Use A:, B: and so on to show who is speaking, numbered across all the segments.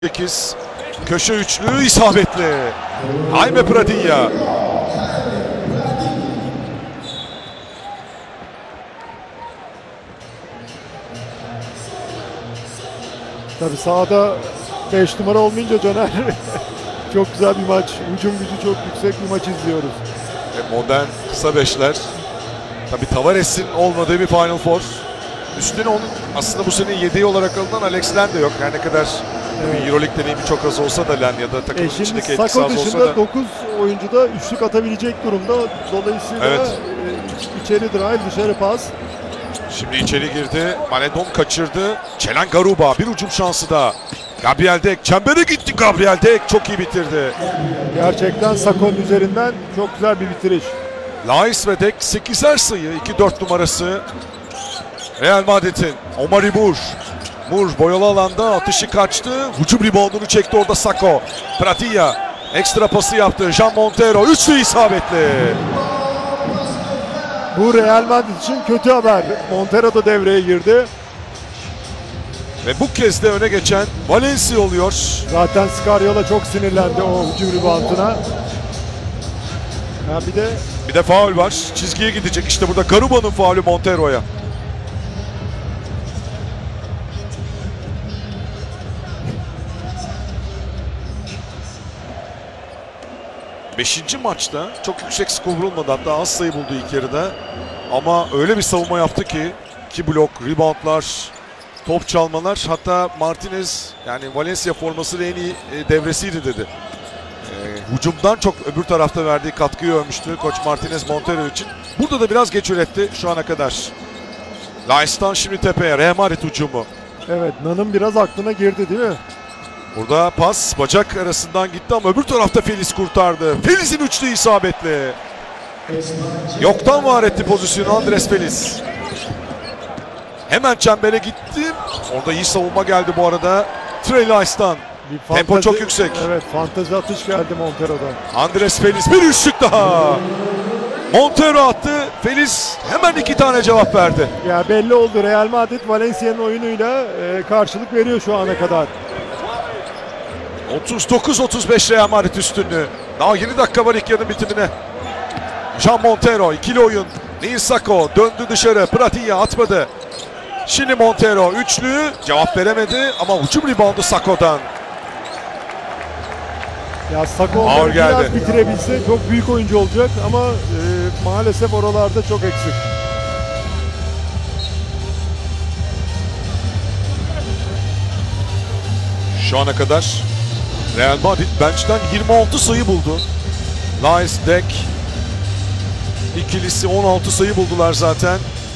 A: 8 köşe üçlü isabetli. Jaime Pradilla.
B: Tabii sahada 5 numara olmayınca Caner çok güzel bir maç. Hücum gücü çok yüksek bir maç izliyoruz.
A: Modern kısa beşler. Tabii Tavares'in olmadığı bir Final Four. Üstüne onun aslında bu sene yedeği olarak alınan Alex Len de yok. Her ne kadar
B: Evet.
A: Euroleague deneyimi çok az olsa da Len ya da takımın
B: Şimdi
A: içindeki etkisi
B: Sako
A: az olsa
B: dışında
A: da.
B: 9 oyuncu da üçlük atabilecek durumda. Dolayısıyla
A: Evet.
B: içeri drive, dışarı pas.
A: Şimdi içeri girdi. Maledon kaçırdı. Çelen Garuba bir ucum şansı da. Gabriel Deck çembere gitti. Gabriel Deck çok iyi bitirdi.
B: Gerçekten Sako'nun üzerinden çok güzel bir bitiriş.
A: Lais ve Deck 8'er sayı. 2-4 numarası. Real Madrid'in Omari Moore boyalı alanda atışı kaçtı. Hücum reboundunu çekti orada Sako. Pradilla ekstra pası yaptı. Jean Montero üçlü isabetli.
B: Bu Real Madrid için kötü haber. Montero da devreye girdi.
A: Ve bu kez de öne geçen Valencia oluyor.
B: Zaten Scariola çok sinirlendi o hücum rebounduna.
A: Bir de faul var. Çizgiye gidecek. İşte burada Garuba'nın faulü Montero'ya. Beşinci maçta çok yüksek skor vurulmadı. Hatta az sayı buldu ilk yarıda. Ama öyle bir savunma yaptı ki 2 blok, reboundlar, top çalmalar. Hatta Martinez yani Valencia formasının en iyi devresiydi dedi. Hücumdan çok öbür tarafta verdiği katkıyı övmüştü Koç Martinez Montero için. Burada da biraz geç üretti şu ana kadar. Lais'tan şimdi tepeye. Real Madrid hücumu.
B: Evet, Nan'ın biraz aklına girdi değil mi?
A: Burada pas bacak arasından gitti ama öbür tarafta Feliz kurtardı. Feliz'in üçlü isabetli. Yoktan var etti pozisyonu Andres Feliz. Hemen çembere gitti. Orada iyi savunma geldi bu arada. Trey Lais'tan. Tempo çok yüksek.
B: Evet, fantezi atış geldi Montero'dan.
A: Andres Feliz bir üçlük daha. Montero attı. Feliz hemen 2 tane cevap verdi.
B: Ya belli oldu, Real Madrid Valencia'nın oyunuyla karşılık veriyor şu ana kadar.
A: 39-35 Real Madrid üstünlüğü. Daha 20 dakika var ilk yarının bitimine. Jean Montero ikili oyun. Neil Sako döndü dışarı. Pradilla atmadı. Şimdi Montero üçlü cevap veremedi ama hücum reboundu Sako'dan.
B: Ya Sako
A: Ağır
B: onları biraz
A: geldi.
B: bitirebilse çok büyük oyuncu olacak ama maalesef oralarda çok eksik.
A: Şu ana kadar Real Madrid bench'ten 26 sayı buldu. Lais Deck ikilisi 16 sayı buldular zaten.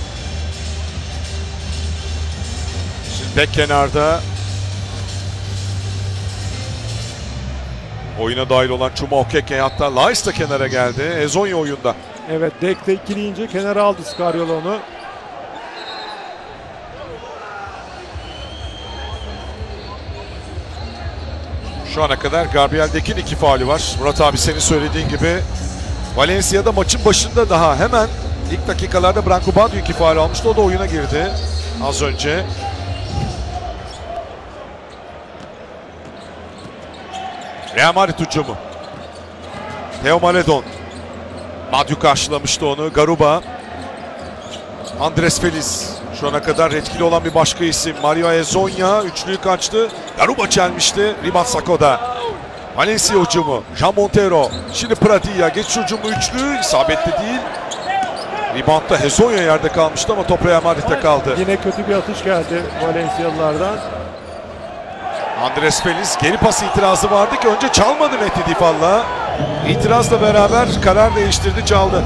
A: Şimdi Deck kenarda. Oyuna dahil olan Chuma Okeke, hatta Lais da kenara geldi. Ezonya oyunda.
B: Evet, Dek'te ikileyince kenara aldı Scariola onu.
A: Şu ana kadar Gabriel Deck'in 2 faulü var. Murat abi senin söylediğin gibi Valencia'da maçın başında daha hemen ilk dakikalarda Branco Badio 2 faul almıştı. O da oyuna girdi az önce. Real Madrid hücumu. Theo Maledon. Badio karşılamıştı onu. Garuba. Andres Feliz. Şu ana kadar etkili olan bir başka isim. Mario Ezonya üçlüyü kaçtı. Garuba çelmişti. Rebound Sako'da. Valencia hücumu. Jean Montero. Şimdi Pradilla. Geç hücumu üçlü. İsabetli değil. Rebound'da Ezonya yerde kalmıştı ama top Real Madrid'de kaldı.
B: Yine kötü bir atış geldi Valencialılardan.
A: Andres Feliz geri pas itirazı vardı ki önce çalmadı Mehdi Difal'la. İtirazla beraber karar değiştirdi, çaldı.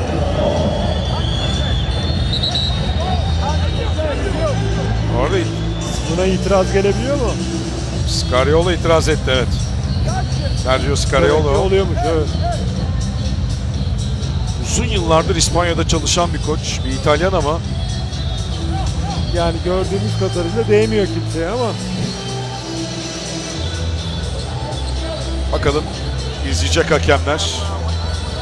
A: Orada
B: Buna itiraz gelebiliyor mu?
A: Scariola itiraz etti, evet. Sergio Scariola.
B: Oluyormuş, evet.
A: Uzun yıllardır İspanya'da çalışan bir koç, bir İtalyan ama
B: Yani gördüğümüz kadarıyla değmiyor kimseye ama
A: bakalım izleyecek hakemler.